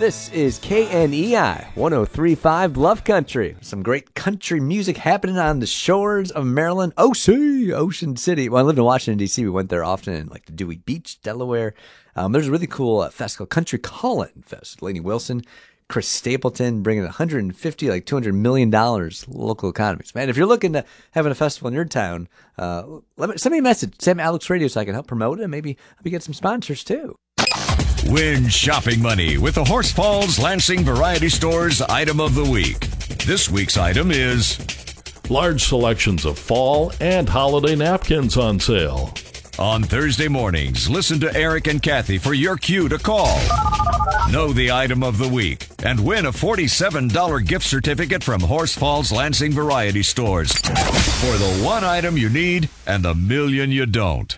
This is KNEI 103.5 Bluff Country. Some great country music happening on the shores of Maryland. Ocean City. Well, I lived in Washington, D.C. We went there often, like the Dewey Beach, Delaware. There's a really cool festival, Country Callin' Fest. Laney Wilson, Chris Stapleton, bringing $200 million local economies. Man, if you're looking to having a festival in your town, send me a message, Sam Alex Radio, so I can help promote it and maybe get some sponsors too. Win shopping money with the Horse Falls Lansing Variety Store's Item of the Week. This week's item is large selections of fall and holiday napkins on sale. On Thursday mornings, listen to Eric and Kathy for your cue to call. Know the item of the week and win a $47 gift certificate from Horse Falls Lansing Variety Stores for the one item you need and the million you don't.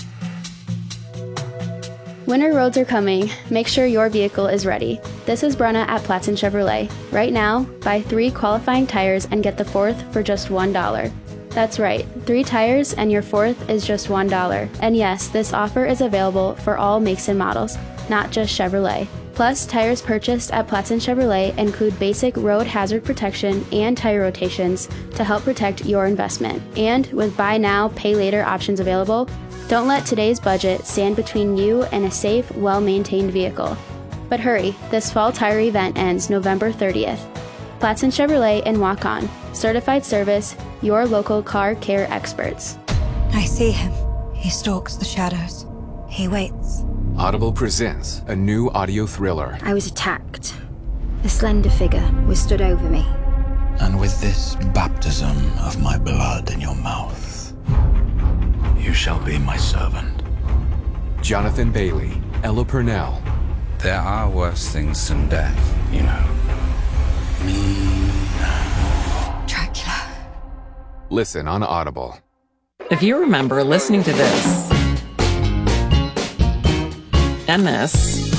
Winter roads are coming. Make sure your vehicle is ready. This is Brenna at Platson Chevrolet. Right now, buy 3 qualifying tires and get the 4th for just $1. That's right, 3 tires and your 4th is just $1. And yes, this offer is available for all makes and models, not just Chevrolet. Plus, tires purchased at Platson Chevrolet include basic road hazard protection and tire rotations to help protect your investment. And with buy now, pay later options available, don't let today's budget stand between you and a safe, well-maintained vehicle. But hurry, this fall tire event ends November 30th. Platson Chevrolet and Walk On. Certified service, your local car care experts. I see him. He stalks the shadows. He waits. Audible presents a new audio thriller. I was attacked. A slender figure was stood over me. And with this baptism of my blood in your mouth, you shall be my servant. Jonathan Bailey, Ella Purnell. There are worse things than death, you know. Dracula. Listen on Audible. If you remember listening to this, and this,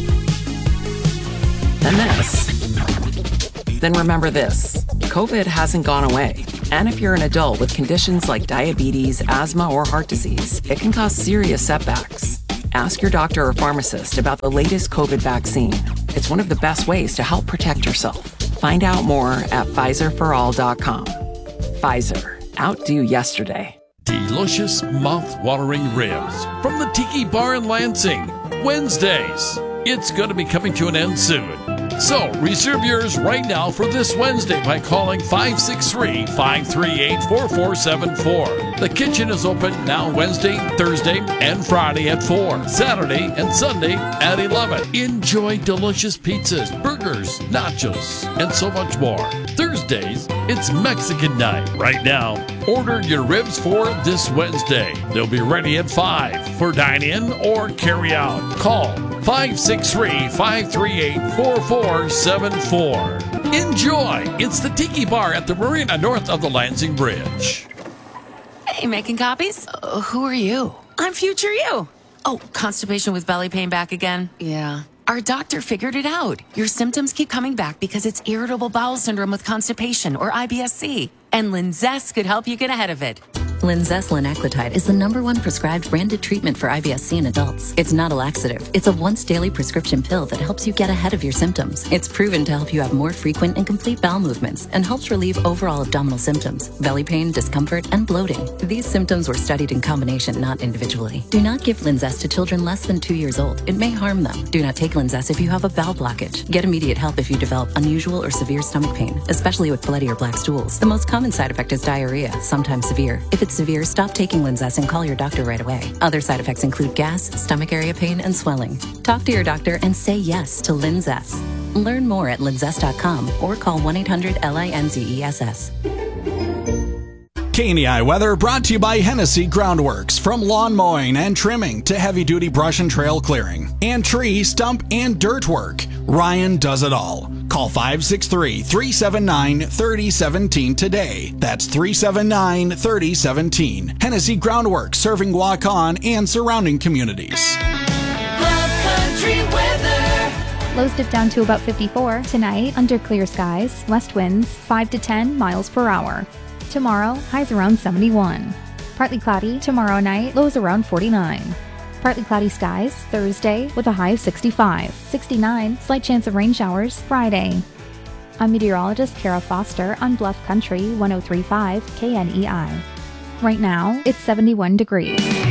and this, then remember this. COVID hasn't gone away. And if you're an adult with conditions like diabetes, asthma, or heart disease, it can cause serious setbacks. Ask your doctor or pharmacist about the latest COVID vaccine. It's one of the best ways to help protect yourself. Find out more at PfizerForAll.com. Pfizer. Outdo yesterday. Delicious, mouth-watering ribs from the Tiki Bar in Lansing. Wednesdays. It's going to be coming to an end soon. So, reserve yours right now for this Wednesday by calling 563-538-4474. The kitchen is open now Wednesday, Thursday, and Friday at 4, Saturday and Sunday at 11. Enjoy delicious pizzas, burgers, nachos, and so much more. Thursdays, it's Mexican night. Right now, order your ribs for this Wednesday. They'll be ready at 5 for dine-in or carry-out. Call 563-538-4474. Enjoy! It's the Tiki Bar at the Marina north of the Lansing Bridge. Hey, making copies? Who are you? I'm future you. Oh, constipation with belly pain back again? Yeah. Our doctor figured it out. Your symptoms keep coming back because it's irritable bowel syndrome with constipation, or IBS-C. And Linzess could help you get ahead of it. Linzess linaclotide is the #1 prescribed branded treatment for IBS-C in adults. It's not a laxative. It's a once-daily prescription pill that helps you get ahead of your symptoms. It's proven to help you have more frequent and complete bowel movements and helps relieve overall abdominal symptoms, belly pain, discomfort, and bloating. These symptoms were studied in combination, not individually. Do not give Linzess to children less than 2 years old. It may harm them. Do not take Linzess if you have a bowel blockage. Get immediate help if you develop unusual or severe stomach pain, especially with bloody or black stools. The most common side effect is diarrhea, sometimes severe. If it's severe, stop taking Linzess and call your doctor right away. Other side effects include gas, stomach area pain, and swelling. Talk to your doctor and say yes to Linzess. Learn more at linzess.com or call 1-800-LINZESS. KNEI weather brought to you by Hennessy Groundworks. From lawn mowing and trimming to heavy-duty brush and trail clearing and tree, stump, and dirt work, Ryan does it all. Call 563-379-3017 today. That's 379-3017. Hennessy Groundworks, serving Waukon and surrounding communities. Bluff Country weather. Lows dip down to about 54 tonight under clear skies. West winds 5 to 10 miles per hour. Tomorrow, highs around 71. Partly cloudy tomorrow night, lows around 49. Partly cloudy skies Thursday with a high of 65. 69, slight chance of rain showers Friday. I'm meteorologist Kara Foster on Bluff Country 103.5 KNEI. Right now, it's 71 degrees.